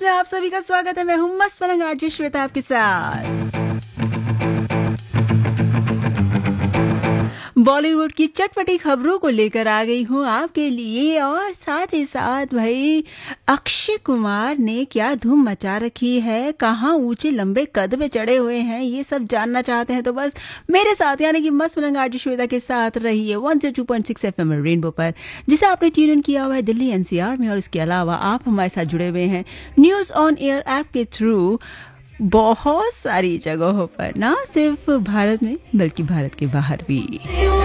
में आप सभी का स्वागत है। मैं हूँ मस्त मलंग आरजे श्वेता आपके साथ। बॉलीवुड की चटपटी खबरों को लेकर आ गई हूँ आपके लिए, और साथ ही साथ भाई अक्षय कुमार ने क्या धूम मचा रखी है, कहाँ ऊंचे लंबे कद पे चढ़े हुए हैं, ये सब जानना चाहते हैं तो बस मेरे साथ यानी कि मस्त मलंग आरजे श्वेता के साथ रहिए 102.6 FM रेनबो पर, जिसे आपने ट्यून इन किया हुआ है दिल्ली एनसीआर में। और इसके अलावा आप हमारे साथ जुड़े हुए हैं न्यूज ऑन एयर ऐप के थ्रू बहुत सारी जगहों पर, ना सिर्फ भारत में बल्कि भारत के बाहर भी।